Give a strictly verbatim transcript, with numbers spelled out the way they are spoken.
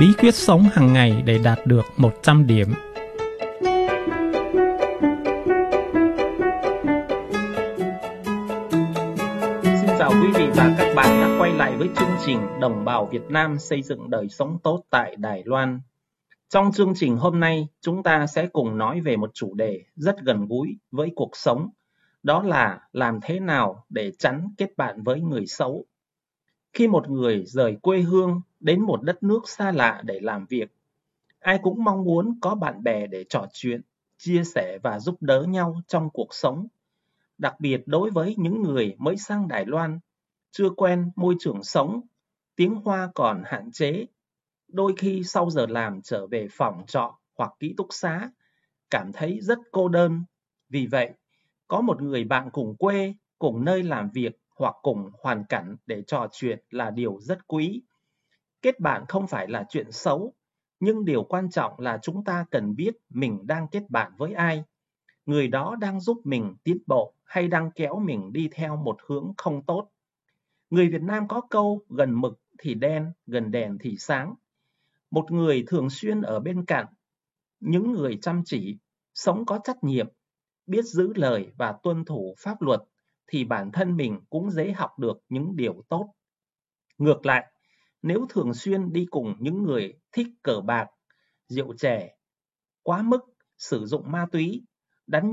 bí quyết sống hàng ngày để đạt được một trăm điểm. Xin chào quý vị và các bạn đã quay lại với chương trình Đồng bào Việt Nam xây dựng đời sống tốt tại Đài Loan. Trong chương trình hôm nay, chúng ta sẽ cùng nói về một chủ đề rất gần gũi với cuộc sống. Đó là làm thế nào để tránh kết bạn với người xấu. Khi một người rời quê hương đến một đất nước xa lạ để làm việc, ai cũng mong muốn có bạn bè để trò chuyện, chia sẻ và giúp đỡ nhau trong cuộc sống. Đặc biệt đối với những người mới sang Đài Loan, chưa quen môi trường sống, tiếng Hoa còn hạn chế. Đôi khi sau giờ làm trở về phòng trọ hoặc ký túc xá, cảm thấy rất cô đơn. Vì vậy, có một người bạn cùng quê, cùng nơi làm việc hoặc cùng hoàn cảnh để trò chuyện là điều rất quý. Kết bạn không phải là chuyện xấu, nhưng điều quan trọng là chúng ta cần biết mình đang kết bạn với ai. Người đó đang giúp mình tiến bộ hay đang kéo mình đi theo một hướng không tốt. Người Việt Nam có câu gần mực thì đen, gần đèn thì sáng. Một người thường xuyên ở bên cạnh, những người chăm chỉ, sống có trách nhiệm, biết giữ lời và tuân thủ pháp luật, thì bản thân mình cũng dễ học được những điều tốt. Ngược lại, nếu thường xuyên đi cùng những người thích cờ bạc, rượu chè, quá mức, sử dụng ma túy, đánh